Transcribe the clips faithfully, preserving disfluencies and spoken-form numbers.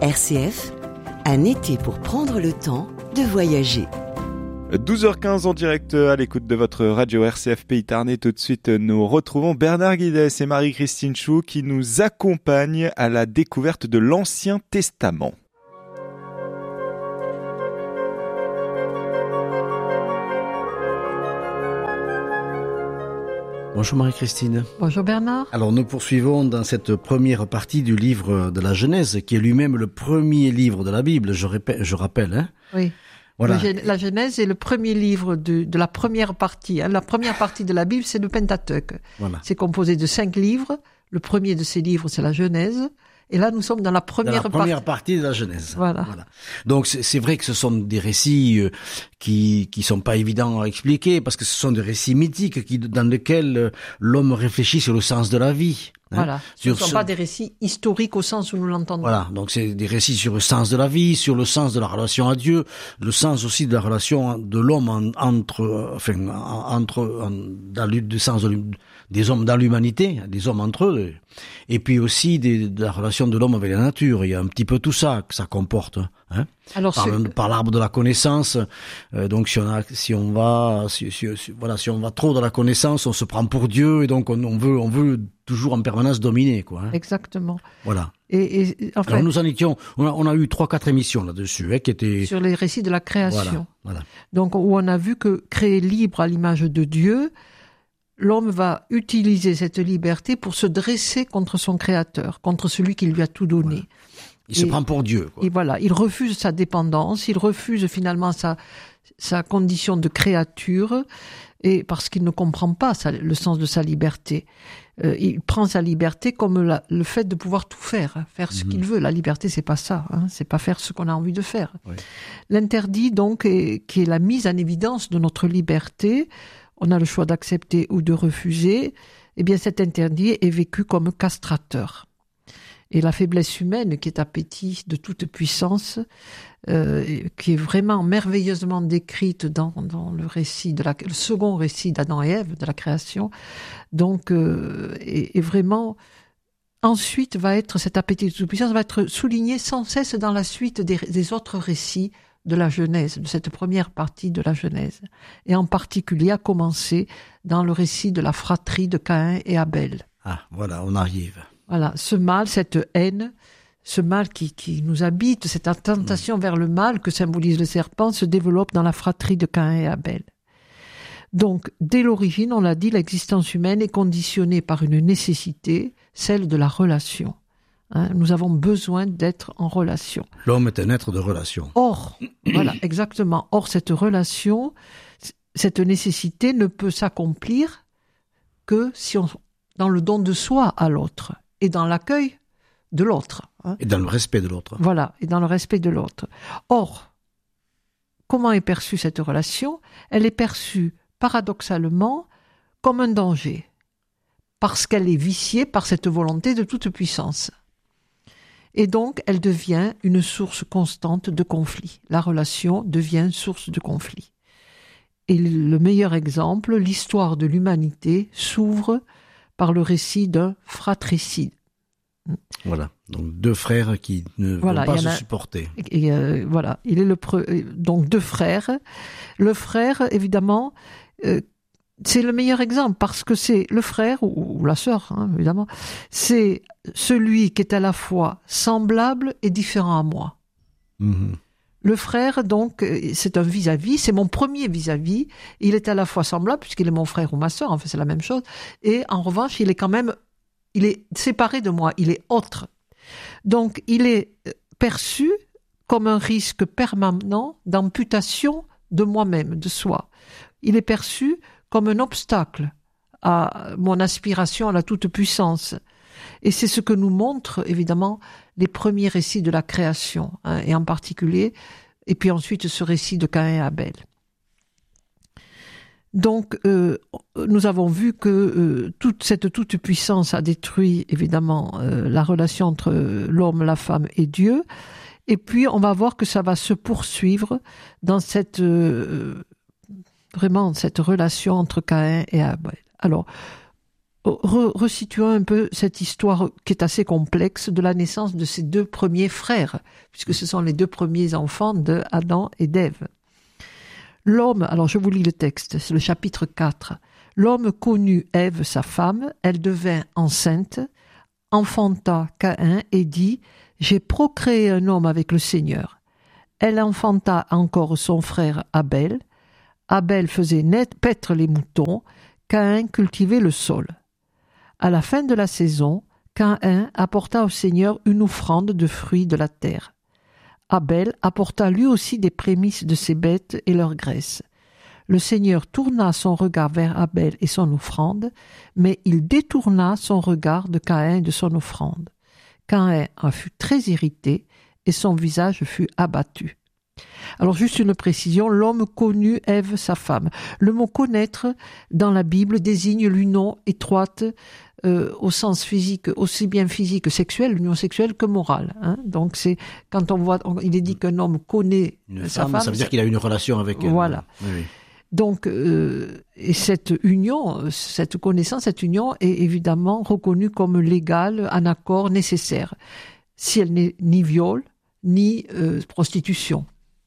R C F, un été pour prendre le temps de voyager. douze heures quinze en direct à l'écoute de votre radio R C F Pays Tarn. Tout de suite, nous retrouvons Bernard Guidès et Marie-Christine Chou qui nous accompagnent à la découverte de l'Ancien Testament. Bonjour Marie-Christine. Bonjour Bernard. Alors nous poursuivons dans cette première partie du livre de la Genèse, qui est lui-même le premier livre de la Bible, je, répète, je rappelle. Hein oui. Voilà. La Genèse est le premier livre de, de la première partie. Hein. La première partie de la Bible, c'est le Pentateuque. Voilà. C'est composé de cinq livres. Le premier de ces livres, c'est la Genèse. Et là, nous sommes dans la première, dans la première partie. partie de la Genèse. Voilà. voilà. Donc, c'est, c'est vrai que ce sont des récits euh, qui qui sont pas évidents à expliquer, parce que ce sont des récits mythiques qui, dans lesquels euh, l'homme réfléchit sur le sens de la vie. Hein, voilà. Ce ne sont ce... pas des récits historiques au sens où nous l'entendons. Voilà. Donc, c'est des récits sur le sens de la vie, sur le sens de la relation à Dieu, le sens aussi de la relation de l'homme en, entre, enfin, entre, en, dans le sens de, des hommes dans l'humanité, des hommes entre eux, et puis aussi des, de la relation de l'homme avec la nature. Il y a un petit peu tout ça que ça comporte. Hein. Alors, par, par l'arbre de la connaissance. Euh, donc, si on a, si on va, si, si, si, voilà, si on va trop dans la connaissance, on se prend pour Dieu, et donc on, on veut, on veut toujours en permanence dominer, quoi. Hein. Exactement. Voilà. Et, et en fait, alors nous en étions, on a, on a eu trois, quatre émissions là-dessus, hein, qui étaient sur les récits de la création. Voilà, voilà. Donc, où on a vu que créé libre à l'image de Dieu, l'homme va utiliser cette liberté pour se dresser contre son créateur, contre celui qui lui a tout donné. Voilà. Il et, se prend pour Dieu, quoi. Et voilà, il refuse sa dépendance, il refuse finalement sa, sa condition de créature, et parce qu'il ne comprend pas sa, le sens de sa liberté. Euh, il prend sa liberté comme la, le fait de pouvoir tout faire, faire ce mmh. qu'il veut. La liberté, c'est pas ça, hein, c'est pas faire ce qu'on a envie de faire. Oui. L'interdit, donc, est, qui est la mise en évidence de notre liberté, on a le choix d'accepter ou de refuser, eh bien cet interdit est vécu comme castrateur. Et la faiblesse humaine, qui est appétit de toute puissance, euh, qui est vraiment merveilleusement décrite dans, dans le récit de la, le second récit d'Adam et Ève, de la création, donc euh, et, et vraiment ensuite va être cet appétit de toute puissance va être souligné sans cesse dans la suite des, des autres récits de la Genèse, de cette première partie de la Genèse, et en particulier à commencer dans le récit de la fratrie de Caïn et Abel. Ah, voilà, on arrive. Voilà, ce mal, cette haine, ce mal qui, qui nous habite, cette tentation mmh. vers le mal que symbolise le serpent se développe dans la fratrie de Caïn et Abel. Donc, dès l'origine, on l'a dit, l'existence humaine est conditionnée par une nécessité, celle de la relation. Hein, nous avons besoin d'être en relation. L'homme est un être de relation. Or, voilà, exactement. Or, cette relation, cette nécessité ne peut s'accomplir que si on, dans le don de soi à l'autre et dans l'accueil de l'autre. Hein. Et dans le respect de l'autre. Voilà, et dans le respect de l'autre. Or, comment est perçue cette relation ? Elle est perçue, paradoxalement, comme un danger, parce qu'elle est viciée par cette volonté de toute puissance. Et donc, elle devient une source constante de conflit. La relation devient source de conflit. Et le meilleur exemple, l'histoire de l'humanité s'ouvre par le récit d'un fratricide. Voilà, donc deux frères qui ne voilà, vont pas se a, supporter. Et euh, voilà, il est le pre... donc deux frères. Le frère, évidemment, euh, c'est le meilleur exemple parce que c'est le frère ou, ou la sœur, hein, évidemment. C'est celui qui est à la fois semblable et différent à moi. Mmh. Le frère, donc, c'est un vis-à-vis, c'est mon premier vis-à-vis. Il est à la fois semblable, puisqu'il est mon frère ou ma sœur, en fait, c'est la même chose. Et en revanche, il est quand même, il est séparé de moi, il est autre. Donc, il est perçu comme un risque permanent d'amputation de moi-même, de soi. Il est perçu comme un obstacle à mon aspiration à la toute-puissance. Et c'est ce que nous montrent, évidemment, les premiers récits de la création, hein, et en particulier, et puis ensuite ce récit de Caïn et Abel. Donc, euh, nous avons vu que euh, toute cette toute-puissance a détruit, évidemment, euh, la relation entre l'homme, la femme et Dieu. Et puis, on va voir que ça va se poursuivre dans cette, euh, vraiment, cette relation entre Caïn et Abel. Alors, re- resituons un peu cette histoire qui est assez complexe de la naissance de ces deux premiers frères, puisque ce sont les deux premiers enfants de Adam et d'Ève. L'homme, alors je vous lis le texte, c'est le chapitre quatre. L'homme connut Ève, sa femme, elle devint enceinte, enfanta Caïn et dit « J'ai procréé un homme avec le Seigneur ». Elle enfanta encore son frère Abel. Abel faisait net, paître les moutons, Caïn cultivait le sol. À la fin de la saison, Caïn apporta au Seigneur une offrande de fruits de la terre. Abel apporta lui aussi des prémices de ses bêtes et leur graisse. Le Seigneur tourna son regard vers Abel et son offrande, mais il détourna son regard de Caïn et de son offrande. Caïn en fut très irrité et son visage fut abattu. Alors juste une précision, l'homme connut Ève, sa femme. Le mot connaître dans la Bible désigne l'union étroite euh, au sens physique, aussi bien physique, sexuel, l'union sexuelle que morale. Hein. Donc c'est quand on voit, on, il est dit qu'un homme connaît une sa femme, femme, ça veut dire qu'il a une relation avec elle. Voilà. Oui, oui. Donc, euh, et cette union, cette connaissance, cette union est évidemment reconnue comme légale, un accord nécessaire, si elle n'est ni viol, ni euh, prostitution.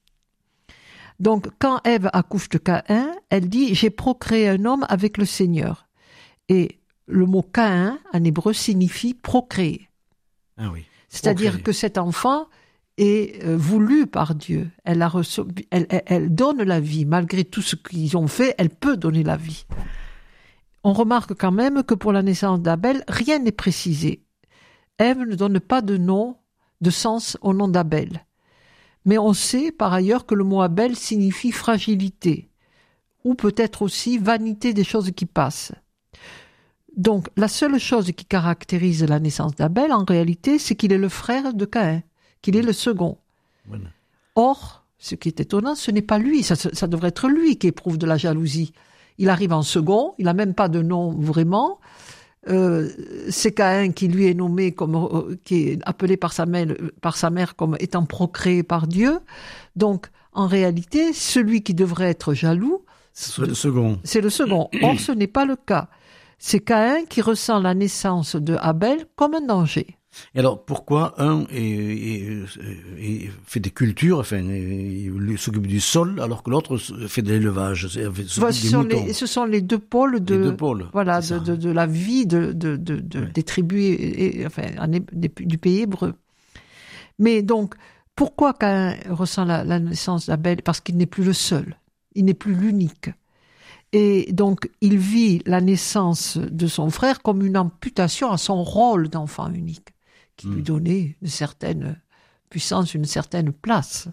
Donc, quand Ève accouche de Caïn, elle dit « J'ai procréé un homme avec le Seigneur ». Et le mot Caïn, en hébreu, signifie « procréer Ah oui. ». C'est-à-dire Procréer. que cet enfant est euh, voulu par Dieu. Elle, a reçu, elle, elle, elle donne la vie. Malgré tout ce qu'ils ont fait, elle peut donner la vie. On remarque quand même que pour la naissance d'Abel, rien n'est précisé. Ève ne donne pas de nom, de sens au nom d'Abel. Mais on sait par ailleurs que le mot Abel signifie fragilité, ou peut-être aussi vanité des choses qui passent. Donc la seule chose qui caractérise la naissance d'Abel, en réalité, c'est qu'il est le frère de Caïn, qu'il est le second. Voilà. Or, ce qui est étonnant, ce n'est pas lui, ça, ça devrait être lui qui éprouve de la jalousie. Il arrive en second, il n'a même pas de nom vraiment. Euh, c'est Caïn qui lui est nommé comme, euh, qui est appelé par sa mère, par sa mère comme étant procréé par Dieu. Donc, en réalité, celui qui devrait être jaloux, C'est le second. c'est le second. Or, ce n'est pas le cas. C'est Caïn qui ressent la naissance de Abel comme un danger. Et alors, pourquoi un est, est- est- fait des cultures, enfin, est- il s'occupe du sol, alors que l'autre fait de l'élevage, c'est- fait- s'occupe Voilà, ce, des sont moutons. les, ce sont les deux pôles de, Les deux pôles, voilà, c'est de, ça. de, de la vie de, de, de, de- Ouais. des tribus, et, et- enfin, en hé- des- du pays hébreu. Mais donc, pourquoi Caïn ressent la, la naissance d'Abel ? Parce qu'il n'est plus le seul, il n'est plus l'unique. Et donc, il vit la naissance de son frère comme une amputation à son rôle d'enfant unique, qui lui Mm. donnait une certaine puissance, une certaine place.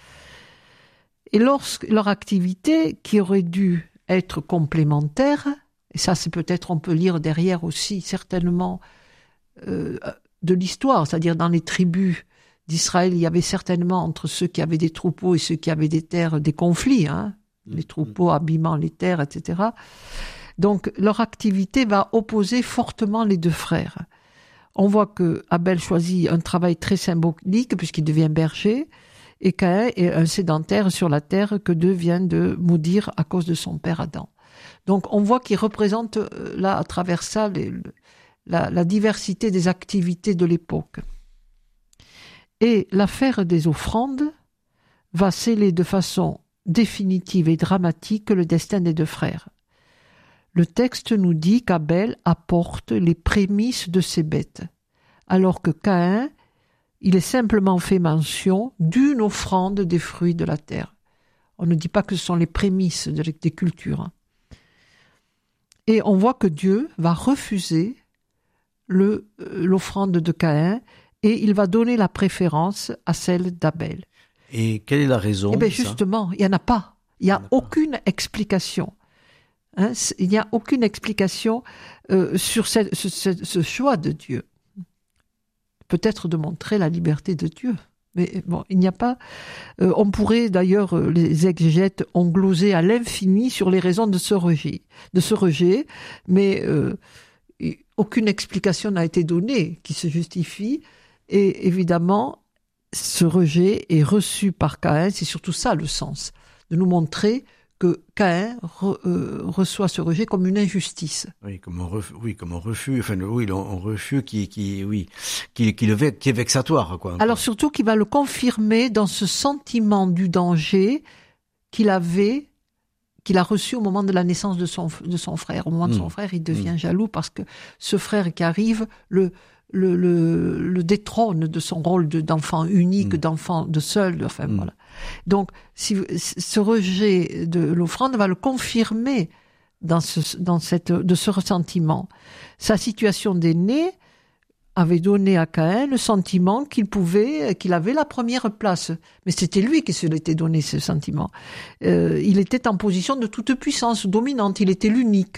Et lorsque leur activité, qui aurait dû être complémentaire, et ça c'est peut-être, on peut lire derrière aussi certainement euh, de l'histoire, c'est-à-dire dans les tribus d'Israël, il y avait certainement entre ceux qui avaient des troupeaux et ceux qui avaient des terres des conflits, hein, les troupeaux abîmant les terres, et cetera. Donc leur activité va opposer fortement les deux frères. On voit que Abel choisit un travail très symbolique puisqu'il devient berger, et Caïn est un sédentaire sur la terre que Dieu vient de maudire à cause de son père Adam. Donc on voit qu'il représente euh, là, à travers ça, les- la, la diversité des activités de l'époque. Et l'affaire des offrandes va sceller de façon définitive et dramatique le destin des deux frères. Le texte nous dit qu'Abel apporte les prémices de ses bêtes, alors que Caïn, il est simplement fait mention d'une offrande des fruits de la terre. On ne dit pas que ce sont les prémices de- des cultures. Et on voit que Dieu va refuser le, euh, l'offrande de Caïn et il va donner la préférence à celle d'Abel. Et quelle est la raison Eh bien de ça justement, il n'y en a pas. Il n'y Il y a en a pas. aucune explication. Hein, c- il n'y a aucune explication euh, sur ce, ce- ce- ce choix de Dieu. Peut-être de montrer la liberté de Dieu. Mais bon, il n'y a pas... euh, on pourrait d'ailleurs, euh, les exégètes ont glosé à l'infini sur les raisons de ce rejet, de ce rejet mais euh, y- aucune explication n'a été donnée qui se justifie. Et évidemment, ce rejet est reçu par Caïn, c'est surtout ça le sens, de nous montrer que Caïn re, euh, reçoit ce rejet comme une injustice. Oui, comme un refus, oui, comme un refus, enfin, oui, un refus qui, qui, oui, qui, qui, le vex, qui est vexatoire, quoi. Alors surtout qu'il va le confirmer dans ce sentiment du danger qu'il avait, qu'il a reçu au moment de la naissance de son, de son frère. Au moment mmh. de son frère, il devient mmh. jaloux parce que ce frère qui arrive le, le, le, le détrône de son rôle de, d'enfant unique, mmh. d'enfant de seul, enfin mmh. voilà. Donc, si, ce rejet de l'offrande va le confirmer dans ce, dans cette, de ce ressentiment. Sa situation d'aîné avait donné à Caïn le sentiment qu'il pouvait, qu'il avait la première place. Mais c'était lui qui se l'était donné, ce sentiment. Euh, il était en position de toute puissance dominante, il était l'unique.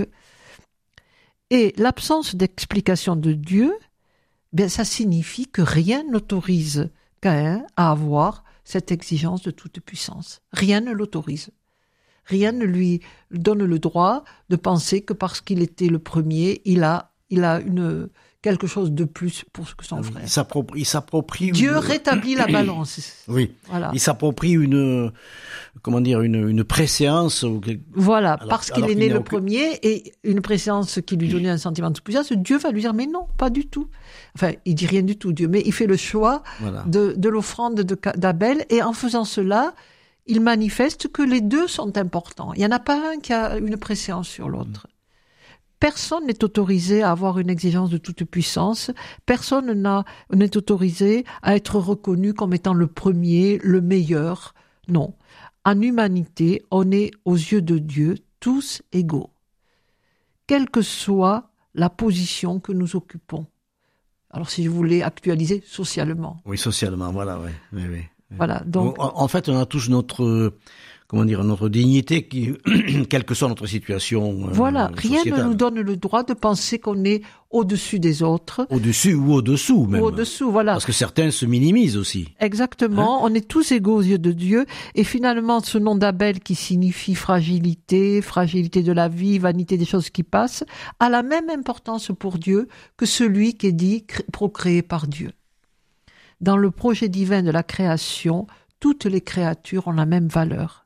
Et l'absence d'explication de Dieu, bien, ça signifie que rien n'autorise Caïn à avoir cette exigence de toute puissance. Rien ne l'autorise. Rien ne lui donne le droit de penser que parce qu'il était le premier, il a, il a une, quelque chose de plus pour que son ah, frère. Il s'approprie, il s'approprie Dieu une... rétablit la balance. Oui. Voilà. Il s'approprie une, comment dire, une, une préséance. Voilà. Alors, parce qu'il est né le aucun... premier et une préséance qui lui donnait un sentiment de puissance, Dieu va lui dire, mais non, pas du tout. Enfin, il dit rien du tout, Dieu, mais il fait le choix voilà. de, de l'offrande de, d'Abel, et en faisant cela, il manifeste que les deux sont importants. Il n'y en a pas un qui a une préséance sur l'autre. Personne n'est autorisé à avoir une exigence de toute puissance. Personne n'a, n'est autorisé à être reconnu comme étant le premier, le meilleur. Non. En humanité, on est aux yeux de Dieu tous égaux. Quelle que soit la position que nous occupons. Alors, si je voulais actualiser socialement. Oui, socialement, voilà, oui. oui, oui. Voilà, donc. En, en fait, on a tous notre, comment dire, notre dignité, qui, quelle que soit notre situation. Voilà, euh, rien ne nous donne le droit de penser qu'on est au-dessus des autres. Au-dessus ou au-dessous, même. Ou au-dessous, voilà. Parce que certains se minimisent aussi. Exactement, hein? On est tous égaux aux yeux de Dieu. Et finalement, ce nom d'Abel qui signifie fragilité, fragilité de la vie, vanité des choses qui passent, a la même importance pour Dieu que celui qui est dit procréé par Dieu. Dans le projet divin de la création, toutes les créatures ont la même valeur.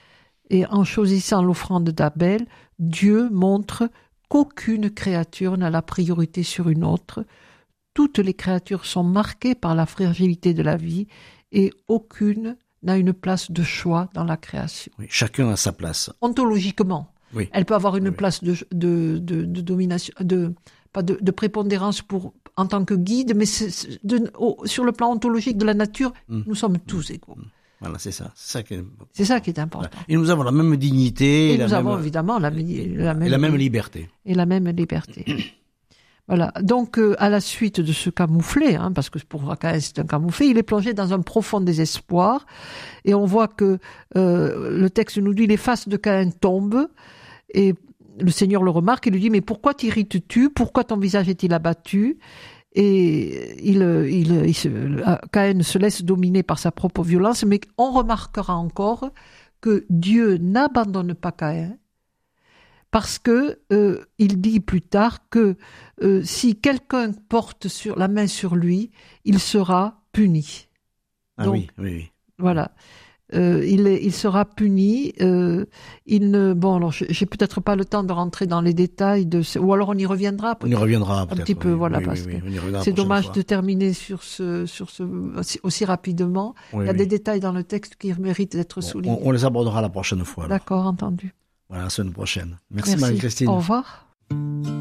Et en choisissant l'offrande d'Abel, Dieu montre qu'aucune créature n'a la priorité sur une autre. Toutes les créatures sont marquées par la fragilité de la vie et aucune n'a une place de choix dans la création. Oui, chacun a sa place. Ontologiquement. Oui. Elle peut avoir une oui. place de, de, de, de domination, de, pas de, de prépondérance pour, en tant que guide, mais c'est, c'est de, au, sur le plan ontologique de la nature, mmh. nous sommes tous égaux. Mmh. Voilà, c'est ça. C'est ça qui est, c'est ça qui est important. Et nous avons la même dignité. Et, et nous la avons même, évidemment la, la, même, et la même liberté. Et la même liberté. Voilà. Donc, euh, à la suite de ce camouflet, hein, parce que pour Caïn c'est un camouflet, il est plongé dans un profond désespoir. Et on voit que euh, le texte nous dit les faces de Caïn tombent. Et le Seigneur le remarque et lui dit, mais pourquoi t'irrites-tu? Pourquoi ton visage est-il abattu? Et il, il, il se, Caïn se laisse dominer par sa propre violence, mais on remarquera encore que Dieu n'abandonne pas Caïn, parce que euh, il dit plus tard que euh, si quelqu'un porte sur, la main sur lui, il sera puni. Ah Donc, oui, oui, oui. Voilà. Euh, il, est, il sera puni. Euh, il ne, bon, alors j'ai peut-être pas le temps de rentrer dans les détails de, ce, ou alors on y reviendra. On y reviendra un petit peu, oui, voilà, oui, parce oui, que oui, c'est dommage fois. de terminer sur ce, sur ce aussi, aussi rapidement. Oui, il y a oui. des détails dans le texte qui méritent d'être bon, soulignés. On, on les abordera la prochaine fois. Alors. D'accord, entendu. Voilà, la semaine prochaine. Merci, Merci. Marie-Christine. Au revoir.